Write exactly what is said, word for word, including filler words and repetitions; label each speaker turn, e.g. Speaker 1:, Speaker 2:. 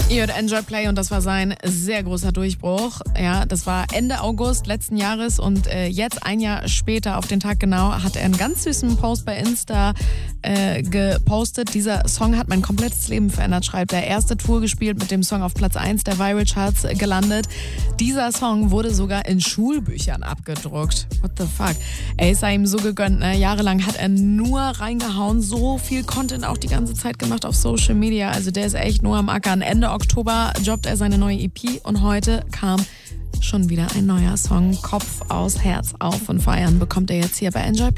Speaker 1: Ihr hört Enjoy Play und das war sein sehr großer Durchbruch. Ja, das war Ende August letzten Jahres und äh, jetzt ein Jahr später, auf den Tag genau, hat er einen ganz süßen Post bei Insta äh, gepostet. Dieser Song hat mein komplettes Leben verändert, schreibt er. Erste Tour gespielt, mit dem Song auf Platz eins der Viral Charts äh, gelandet. Dieser Song wurde sogar in Schulbüchern abgedruckt. What the fuck? Ey, es sei ihm so gegönnt, ne? Jahrelang hat er nur reingehauen, so viel Content auch die ganze Zeit gemacht auf Social Media. Also der ist echt nur am Ackern. Ende Oktober droppt er seine neue E P und heute kam schon wieder ein neuer Song. Kopf aus, Herz auf und feiern bekommt er jetzt hier bei Enjoy Play.